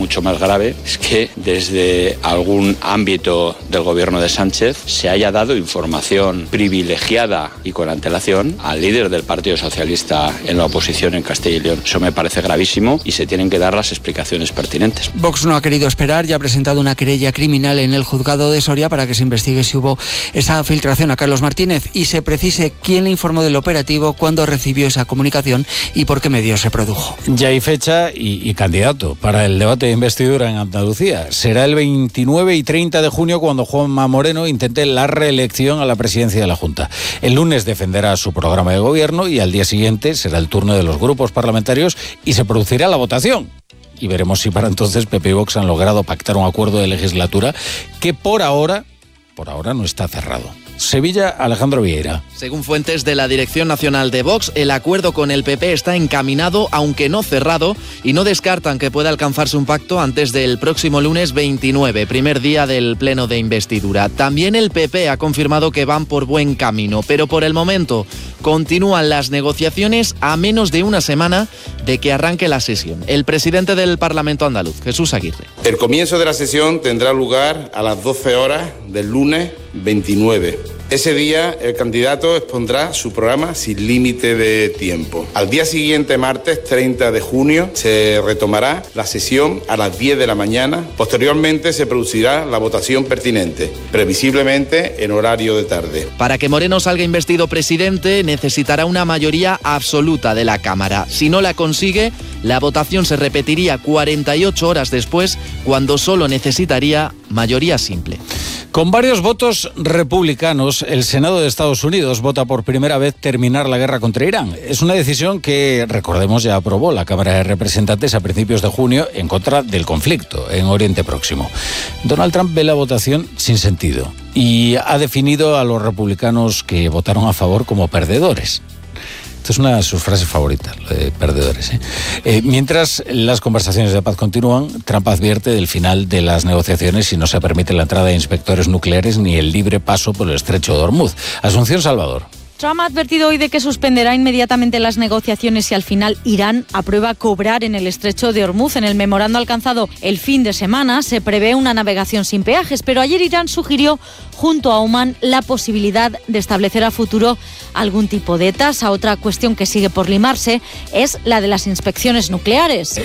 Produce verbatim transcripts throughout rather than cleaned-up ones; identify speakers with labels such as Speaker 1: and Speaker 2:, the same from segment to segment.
Speaker 1: mucho más grave es que desde algún ámbito del gobierno de Sánchez se haya dado información privilegiada y con antelación al líder del Partido Socialista en la oposición en Castilla y León. Eso me parece gravísimo y se tienen que dar las explicaciones pertinentes.
Speaker 2: Vox no ha querido esperar y ha presentado una querella criminal en el juzgado de Soria para que se investigue si hubo esa filtración a Carlos Martínez y se precise quién le informó del operativo, cuándo recibió esa comunicación y por qué medios se produjo.
Speaker 3: Ya hay fecha y, y candidato para el debate de investidura en Andalucía. Será el veintinueve y treinta de junio cuando Juanma Moreno intente la reelección a la presidencia de la Junta. El lunes defenderá su programa de gobierno y al día siguiente será el turno de los grupos parlamentarios y se producirá la votación. Y veremos si para entonces P P y Vox han logrado pactar un acuerdo de legislatura que por ahora, por ahora no está cerrado. Sevilla, Alejandro Vieira.
Speaker 4: Según fuentes de la Dirección Nacional de Vox, el acuerdo con el P P está encaminado, aunque no cerrado, y no descartan que pueda alcanzarse un pacto antes del próximo lunes veintinueve, primer día del pleno de investidura. También el P P ha confirmado que van por buen camino, pero por el momento continúan las negociaciones a menos de una semana de que arranque la sesión. El presidente del Parlamento andaluz, Jesús Aguirre.
Speaker 5: El comienzo de la sesión tendrá lugar a las doce horas del lunes veintinueve. Ese día el candidato expondrá su programa sin límite de tiempo. Al día siguiente, martes treinta de junio, se retomará la sesión a las diez de la mañana. Posteriormente se producirá la votación pertinente, previsiblemente en horario de tarde.
Speaker 4: Para que Moreno salga investido presidente, necesitará una mayoría absoluta de la Cámara. Si no la consigue, la votación se repetiría cuarenta y ocho horas después, cuando solo necesitaría mayoría simple.
Speaker 3: Con varios votos republicanos, el Senado de Estados Unidos vota por primera vez terminar la guerra contra Irán. Es una decisión que, recordemos, ya aprobó la Cámara de Representantes a principios de junio en contra del conflicto en Oriente Próximo. Donald Trump ve la votación sin sentido y ha definido a los republicanos que votaron a favor como perdedores. Esta es una de sus frases favoritas, lo de perdedores. ¿eh? Eh, mientras las conversaciones de paz continúan, Trump advierte del final de las negociaciones si no se permite la entrada de inspectores nucleares ni el libre paso por el estrecho de Hormuz. Asunción Salvador.
Speaker 6: Trump ha advertido hoy de que suspenderá inmediatamente las negociaciones si al final Irán aprueba cobrar en el estrecho de Hormuz. En el memorando alcanzado el fin de semana se prevé una navegación sin peajes, pero ayer Irán sugirió junto a Omán la posibilidad de establecer a futuro algún tipo de tasa. Otra cuestión que sigue por limarse es la de las inspecciones nucleares.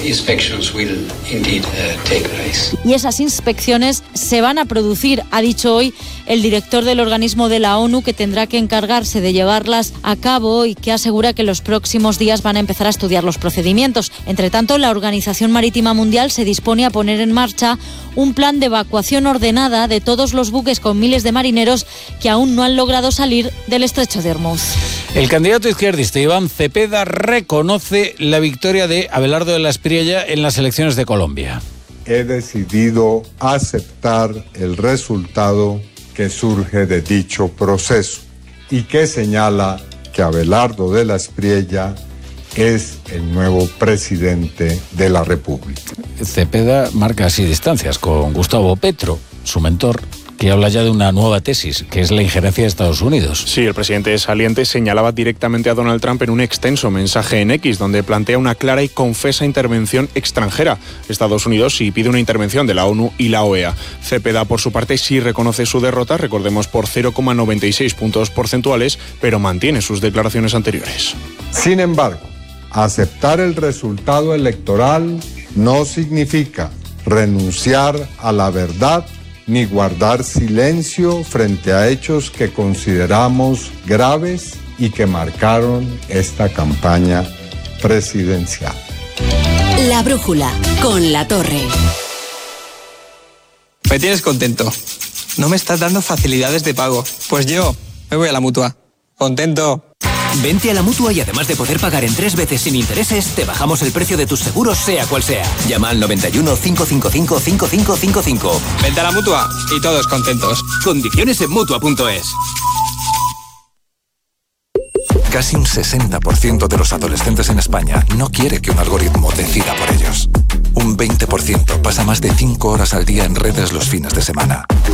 Speaker 6: Y esas inspecciones se van a producir, ha dicho hoy el director del organismo de la ONU, que tendrá que encargarse de llevarlas a cabo y que asegura que los próximos días van a empezar a estudiar los procedimientos. Entre tanto, la Organización Marítima Mundial se dispone a poner en marcha un plan de evacuación ordenada de todos los buques con miles de marineros que aún no han logrado salir del estrecho de Hormuz.
Speaker 3: El candidato izquierdista Iván Cepeda reconoce la victoria de Abelardo de la Espriella en las elecciones de Colombia.
Speaker 7: He decidido aceptar el resultado que surge de dicho proceso y que señala que Abelardo de la Espriella es el nuevo presidente de la República.
Speaker 3: Cepeda marca así distancias con Gustavo Petro, su mentor, que habla ya de una nueva tesis, que es la injerencia de Estados Unidos.
Speaker 8: Sí, el presidente saliente señalaba directamente a Donald Trump en un extenso mensaje en X, donde plantea una clara y confesa intervención extranjera. Estados Unidos sí pide una intervención de la ONU y la O E A. Cepeda, por su parte, sí reconoce su derrota, recordemos, por cero coma noventa y seis puntos porcentuales, pero mantiene sus declaraciones anteriores.
Speaker 7: Sin embargo, aceptar el resultado electoral no significa renunciar a la verdad ni guardar silencio frente a hechos que consideramos graves y que marcaron esta campaña presidencial.
Speaker 9: La brújula, con La Torre.
Speaker 10: Me tienes contento. No me estás dando facilidades de pago. Pues yo me voy a la Mutua. Contento.
Speaker 11: Vente a la Mutua y además de poder pagar en tres veces sin intereses, te bajamos el precio de tus seguros, sea cual sea. Llama al noventa y uno, cinco cinco cinco, cinco cinco cinco cinco.
Speaker 10: Vente a la Mutua y todos contentos.
Speaker 11: Condiciones en Mutua punto es.
Speaker 12: Casi un sesenta por ciento de los adolescentes en España no quiere que un algoritmo decida por ellos. Un veinte por ciento pasa más de cinco horas al día en redes los fines de semana.